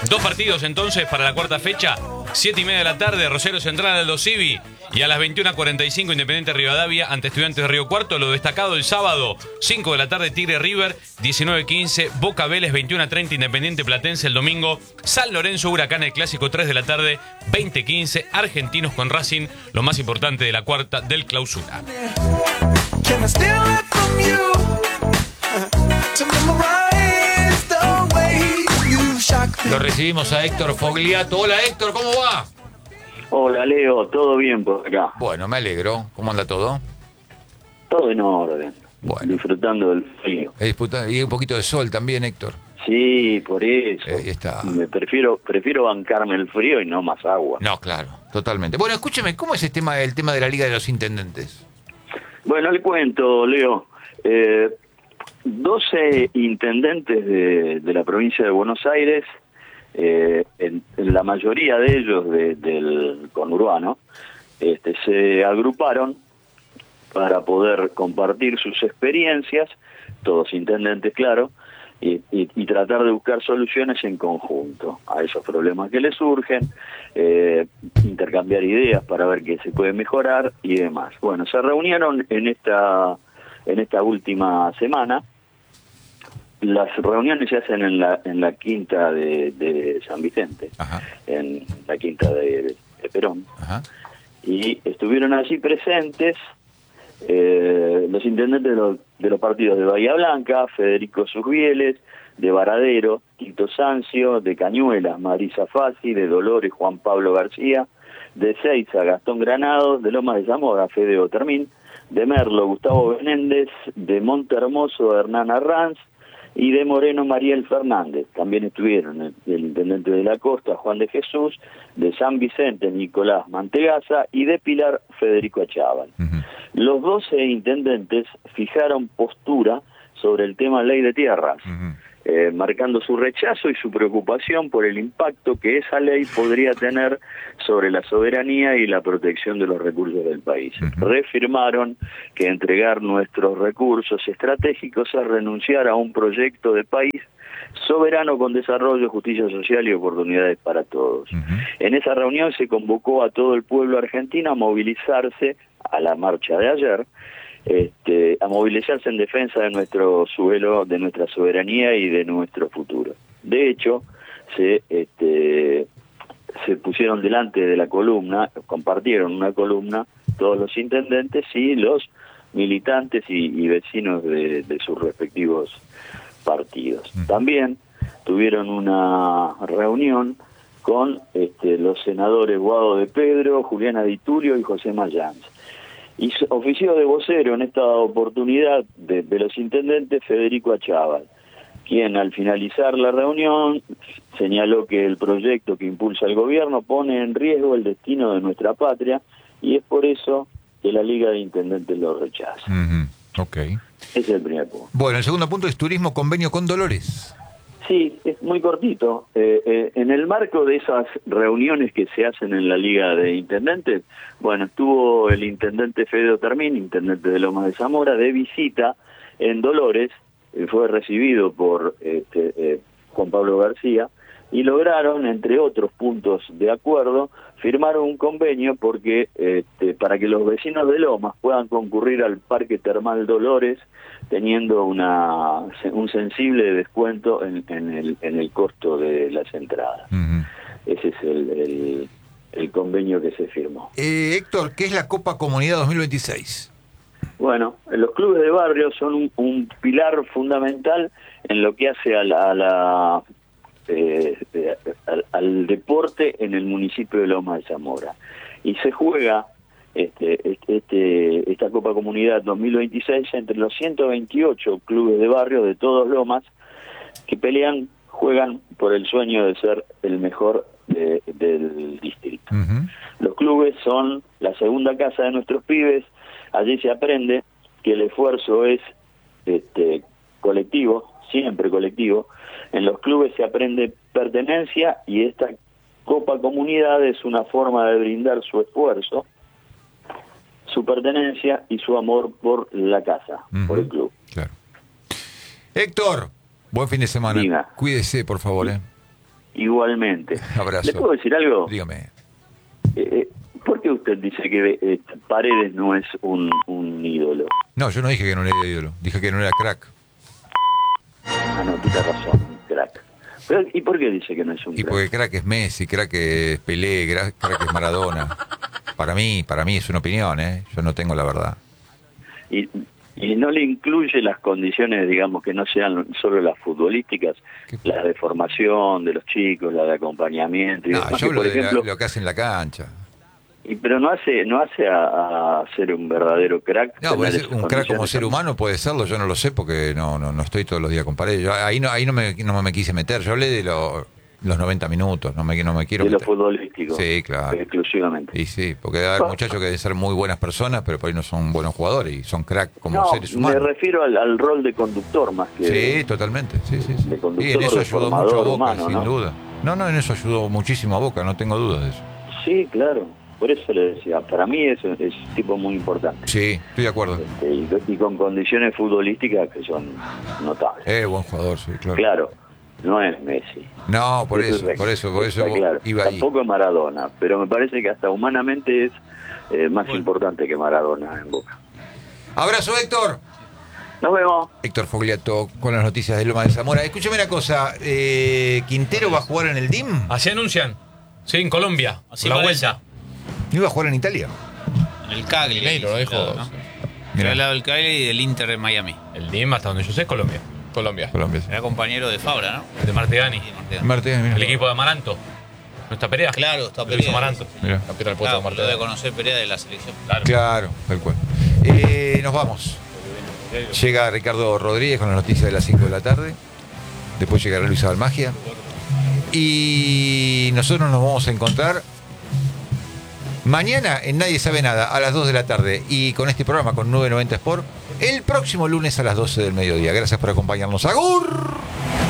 Dos partidos entonces para la cuarta fecha. 7:30 de la tarde, Rosario Central Aldo Civi. Y a las 21:45, Independiente Rivadavia ante Estudiantes de Río Cuarto. Lo destacado el sábado, 5 de la tarde, Tigre River. 19:15, Boca Vélez. 21:30, Independiente Platense. El domingo, San Lorenzo Huracán, el clásico, 3 de la tarde. 20:15, Argentinos con Racing. Lo más importante de la cuarta del clausura. Lo recibimos a Héctor Fogliato. Hola Héctor, ¿cómo va? Hola Leo, ¿todo bien por acá? Bueno, me alegro. ¿Cómo anda todo? Todo en orden. Bueno. Disfrutando del frío. Y un poquito de sol también, Héctor. Sí, por eso. Ahí está. Prefiero bancarme el frío y no más agua. No, claro, totalmente. Bueno, escúcheme, ¿cómo es el tema de la Liga de los Intendentes? Bueno, le cuento, Leo. 12 intendentes de la provincia de Buenos Aires, en la mayoría de ellos del conurbano, se agruparon para poder compartir sus experiencias, todos intendentes, claro, y tratar de buscar soluciones en conjunto a esos problemas que les surgen, intercambiar ideas para ver qué se puede mejorar y demás. Bueno, se reunieron en esta última semana. Las reuniones se hacen en la quinta de San Vicente. Ajá. En la quinta de Perón. Ajá. Y estuvieron allí presentes los intendentes de los partidos de Bahía Blanca, Federico Susbieles, de Varadero, Tito Sancio, de Cañuelas, Marisa Fassi, de Dolores, Juan Pablo García, de Seiza, Gastón Granados, de Lomas de Zamora, Fede Otermín, de Merlo, Gustavo Benéndez, de Montehermoso, Hernán Arranz, y de Moreno, Mariel Fernández. También estuvieron el intendente de la Costa, Juan de Jesús, de San Vicente, Nicolás Mantegaza, y de Pilar, Federico Achával. Uh-huh. Los 12 intendentes fijaron postura sobre el tema ley de tierras, marcando su rechazo y su preocupación por el impacto que esa ley podría tener sobre la soberanía y la protección de los recursos del país. Reafirmaron que entregar nuestros recursos estratégicos es renunciar a un proyecto de país soberano con desarrollo, justicia social y oportunidades para todos. En esa reunión se convocó a todo el pueblo argentino a movilizarse a la marcha de ayer, a movilizarse en defensa de nuestro suelo, de nuestra soberanía y de nuestro futuro. De hecho, se pusieron delante de la columna, compartieron una columna todos los intendentes y los militantes y vecinos de sus respectivos partidos. También tuvieron una reunión con los senadores Guado de Pedro, Juliana Di Tulio y José Mayans. Y ofició de vocero en esta oportunidad de los intendentes Federico Achával, quien al finalizar la reunión señaló que el proyecto que impulsa el gobierno pone en riesgo el destino de nuestra patria y es por eso que la Liga de Intendentes lo rechaza. Okay. Ese es el primer punto. Bueno, el segundo punto es turismo, convenio con Dolores. Sí, es muy cortito. En el marco de esas reuniones que se hacen en la Liga de Intendentes, bueno, estuvo el intendente Fede Otermín, intendente de Lomas de Zamora, de visita en Dolores, fue recibido por Juan Pablo García, y lograron, entre otros puntos de acuerdo, firmar un convenio porque para que los vecinos de Lomas puedan concurrir al Parque Termal Dolores teniendo un sensible descuento en el costo de las entradas. Ese es el convenio que se firmó. Héctor, ¿qué es la Copa Comunidad 2026? Bueno, los clubes de barrio son un pilar fundamental en lo que hace al deporte en el municipio de Lomas de Zamora. Y se juega esta Copa Comunidad 2026 entre los 128 clubes de barrio de todos Lomas que juegan por el sueño de ser el mejor del distrito. Los clubes son la segunda casa de nuestros pibes. Allí se aprende que el esfuerzo es colectivo, siempre colectivo. En los clubes se aprende pertenencia y esta Copa Comunidad es una forma de brindar su esfuerzo, su pertenencia y su amor por la casa, por el club. Claro. Héctor, buen fin de semana. Diga. Cuídese, por favor. Igualmente. Abrazo. ¿Le puedo decir algo? Dígame. ¿Por qué usted dice que Paredes no es un ídolo? No, yo no dije que no era ídolo. Dije que no era crack. Ah, no, tiene razón, crack. Pero, ¿y por qué dice que no es un Y crack? porque crack es Messi, crack es Pelé, crack es Maradona. Para mí es una opinión, ¿eh? Yo no tengo la verdad. Y no le incluye las condiciones, digamos, que no sean solo las futbolísticas, las de formación de los chicos, la de acompañamiento. Y No, demás, yo que, hablo por de ejemplo, lo que hace en la cancha. pero no hace a ser un verdadero crack. No, tener puede ser esas un crack como condiciones ser también. humano puede serlo, yo no lo sé porque no estoy todos los días con Paredes. Yo ahí no me quise meter, yo hablé de los 90 minutos, no me quiero De lo meter. futbolístico. Sí, claro. Exclusivamente. Y sí, porque hay muchachos que deben ser muy buenas personas, pero por ahí no son buenos jugadores y son crack como No, seres me humanos. refiero al rol de conductor más que... Sí, totalmente, sí. de conductor, Y en eso de ayudó formador mucho a Boca, humano, sin ¿no? duda. No, en eso ayudó muchísimo a Boca, no tengo dudas de eso. Sí, claro. Por eso le decía, para mí es un tipo muy importante. Sí, estoy de acuerdo. Y con condiciones futbolísticas que son notables. Buen jugador, sí, claro. Claro, no es Messi. No, por eso Está claro. iba ahí. Tampoco es Maradona, pero me parece que hasta humanamente es más importante que Maradona en Boca. Abrazo, Héctor. Nos vemos. Héctor Fogliato con las noticias de Loma de Zamora. Escúchame una cosa, ¿Quintero va a jugar en el DIM? Así anuncian. Sí, en Colombia. Así la parece. vuelta. ¿No iba a jugar en Italia? En el Cagliari. Mineiro, lo dijo. ¿no? Mirá. Yo al lado del Cagliari y del Inter de Miami. El DIM, hasta donde yo sé, es Colombia. Colombia. Colombia. Era compañero de Fabra, ¿no? De Martegani. Y de Martínez. Martínez, mira. El equipo de Amaranto. ¿No está Perea? Claro, está Lo hizo Perea. Amaranto. Mira. Capitán del puesto Claro, de lo Martel. debe conocer Perea de la selección. Claro, tal cual. Nos vamos. Llega Ricardo Rodríguez con las noticias de las 5 de la tarde. Después llegará Luis Abalmagia. Y nosotros nos vamos a encontrar mañana en Nadie Sabe Nada a las 2 de la tarde. Y con este programa, con 990 Sport, el próximo lunes a las 12 del mediodía. Gracias por acompañarnos. ¡Agur!